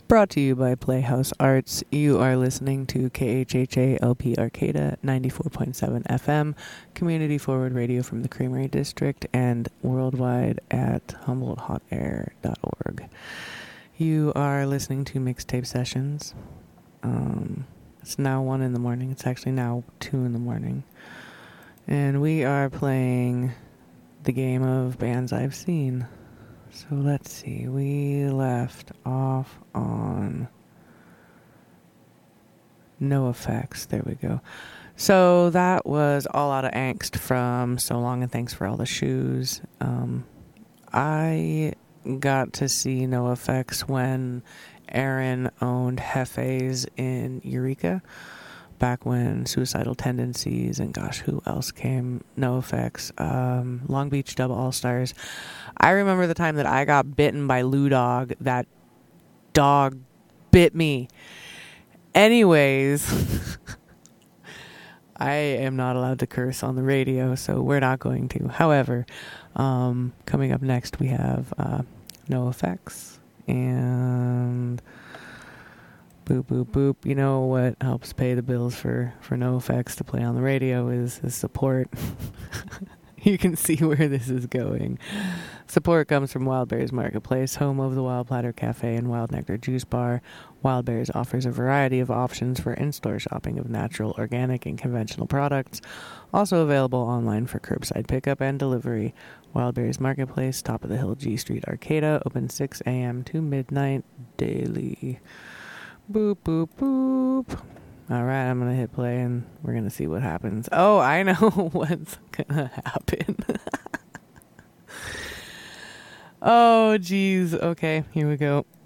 Brought to you by Playhouse Arts. You are listening to KHHA LP Arcata 94.7 FM, community forward radio from the Creamery District, and worldwide at HumboldtHotAir.org. You are listening to Mixtape Sessions. It's now 1 in the morning. It's actually now 2 in the morning. And we are playing the game of bands I've seen. So let's see, we left off on NoFX. There we go. So that was All Out of Angst from So Long and Thanks for All the Shoes. I got to see NoFX when Aaron owned Hefe's in Eureka, back when Suicidal Tendencies and gosh, who else came? NoFX, Long Beach Dub All-Stars. I remember the time that I got bitten by Lou Dog. That dog bit me. Anyways, I am not allowed to curse on the radio, so we're not going to. However, coming up next we have NoFX and boop, boop, boop. You know what helps pay the bills for NoFX to play on the radio is support. You can see where this is going. Support comes from Wildberries Marketplace, home of the Wild Platter Cafe and Wild Nectar Juice Bar. Wildberries offers a variety of options for in-store shopping of natural, organic, and conventional products. Also available online for curbside pickup and delivery. Wildberries Marketplace, top of the hill, G Street, Arcata, open 6 a.m. to midnight daily. Boop, boop, boop. All right, I'm going to hit play and we're going to see what happens. Oh, I know what's going to happen. Oh, geez. Okay, here we go.